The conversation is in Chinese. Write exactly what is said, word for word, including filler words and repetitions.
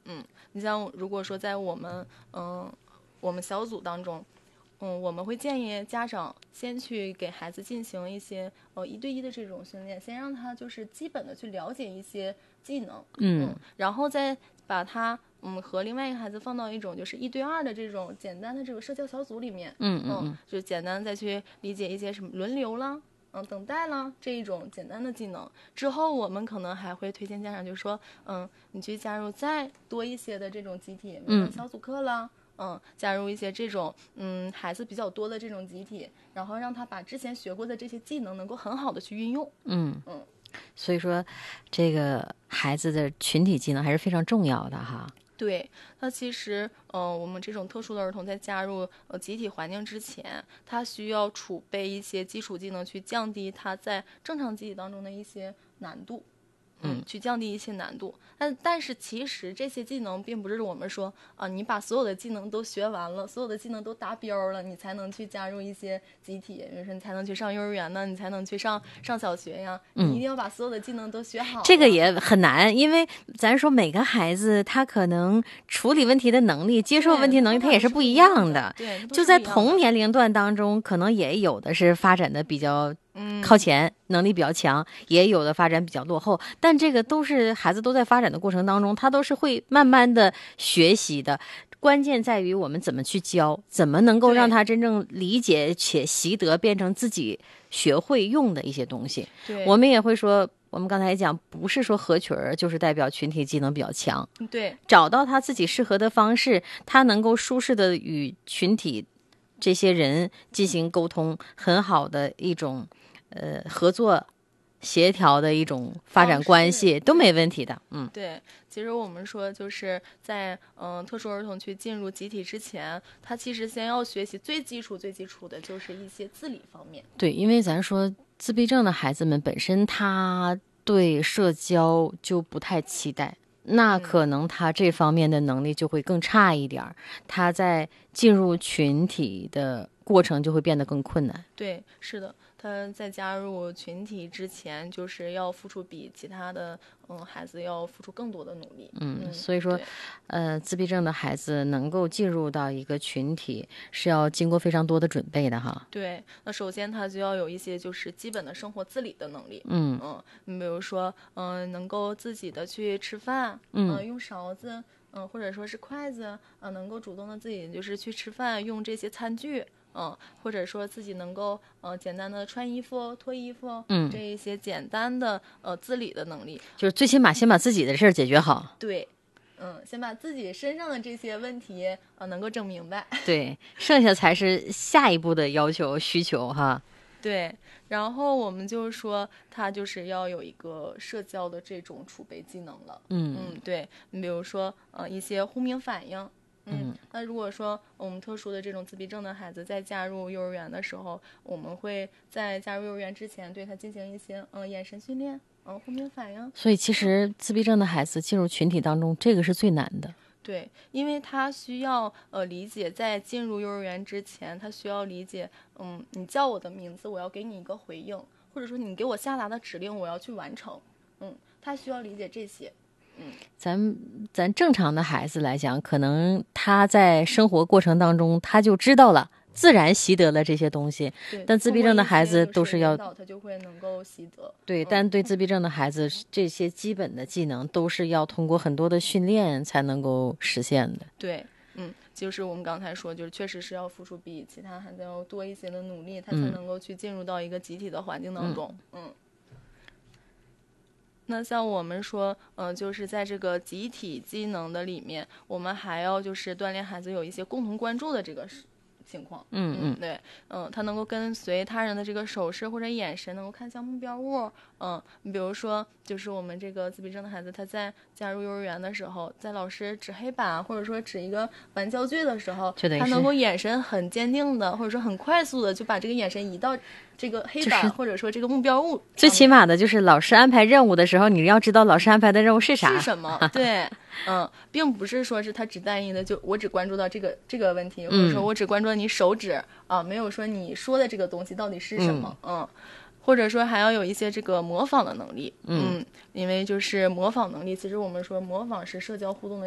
嗯，你像如果说在我们嗯我们小组当中，嗯，我们会建议家长先去给孩子进行一些呃一对一的这种训练，先让他就是基本的去了解一些技能， 嗯， 嗯然后再把他嗯和另外一个孩子放到一种就是一对二的这种简单的这个社交小组里面， 嗯嗯嗯， 就简单再去理解一些什么轮流啦。嗯，等待啦这一种简单的技能之后，我们可能还会推荐家长，就是说，嗯，你去加入再多一些的这种集体，比如说小组课啦，嗯，加入一些这种嗯孩子比较多的这种集体，然后让他把之前学过的这些技能能够很好的去运用。 嗯嗯， 所以说这个孩子的群体技能还是非常重要的哈。 对，那其实，呃，我们这种特殊的儿童在加入呃集体环境之前，他需要储备一些基础技能，去降低他在正常集体当中的一些难度。嗯，去降低一些难度，但但是其实这些技能并不是我们说啊，你把所有的技能都学完了，所有的技能都达标了，你才能去加入一些集体，比如说你才能去上幼儿园呢，你才能去上上小学呀，你一定要把所有的技能都学好。 这个也很难，因为咱说每个孩子他可能处理问题的能力、接受问题能力，他也是不一样的。 对， 就在同年龄段当中，可能也有的是发展的比较靠前，嗯、能力比较强，也有的发展比较落后。但这个都是孩子都在发展的过程当中，他都是会慢慢的学习的。关键在于我们怎么去教，怎么能够让他真正理解且习得，变成自己学会用的一些东西。 对， 我们也会说，我们刚才讲，不是说合群儿就是代表群体技能比较强。 对， 找到他自己适合的方式，他能够舒适的与群体这些人进行沟通，很好的一种呃合作协调的一种发展关系都没问题的。嗯， 对，其实我们说就是在嗯、呃、特殊儿童去进入集体之前，他其实先要学习最基础最基础的就是一些自理方面。 对，因为咱说自闭症的孩子们本身他对社交就不太期待，那可能他这方面的能力就会更差一点，他在进入群体的过程就会变得更困难。 对，是的，他在加入群体之前，就是要付出比其他的嗯孩子要付出更多的努力。 嗯， 嗯所以说，呃，自闭症的孩子能够进入到一个群体，是要经过非常多的准备的哈。 对，那首先他就要有一些就是基本的生活自理的能力。 嗯嗯，你比如说，嗯、呃，能够自己的去吃饭， 嗯、 呃，用勺子，嗯、呃，或者说是筷子，啊、呃，能够主动的自己就是去吃饭，用这些餐具。嗯，或者说自己能够呃简单的穿衣服、脱衣服， 嗯， 这一些简单的呃自理的能力， 就是最起码先把自己的事儿解决好。 对，嗯，先把自己身上的这些问题呃能够整明白。 对，剩下才是下一步的要求需求哈。 对，然后我们就说他就是要有一个社交的这种储备技能了。 嗯嗯，对，你比如说呃一些呼鸣反应。嗯，那如果说我们特殊的这种自闭症的孩子在加入幼儿园的时候，我们会在加入幼儿园之前对他进行一些嗯眼神训练，嗯呼鸣反应。 所以其实自闭症的孩子进入群体当中，这个是最难的。 对，因为他需要呃理解，在进入幼儿园之前，他需要理解，嗯，你叫我的名字，我要给你一个回应，或者说你给我下达的指令，我要去完成。嗯，他需要理解这些。嗯， 咱咱正常的孩子来讲，可能他在生活过程当中他就知道了，自然习得了这些东西。但自闭症的孩子都是要他就会能够习得。 对， 嗯、 但对自闭症的孩子，这些基本的技能都是要通过很多的训练才能够实现的。 对，嗯，就是我们刚才说，就是确实是要付出比其他孩子要多一些的努力，他才能够去进入到一个集体的环境当中。嗯。嗯那像我们说，嗯、呃，就是在这个集体技能的里面，我们还要就是锻炼孩子有一些共同关注的这个情况。 嗯嗯，对，嗯，他能够跟随他人的这个手势或者眼神，能够看向目标物。嗯，比如说，就是我们这个自闭症的孩子，他在加入幼儿园的时候，在老师指黑板或者说指一个玩教具的时候，他能够眼神很坚定的，或者说很快速的就把这个眼神移到这个黑板、就是、或者说这个目标物。 最起码的就是老师安排任务的时候，你要知道老师安排的任务是啥， 是什么。对，嗯，并不是说是他只单一的，就我只关注到这个这个问题，或者说我只关注到你手指啊，没有说你说的这个东西到底是什么。嗯。嗯，或者说还要有一些这个模仿的能力。嗯，因为就是模仿能力，其实我们说模仿是社交互动的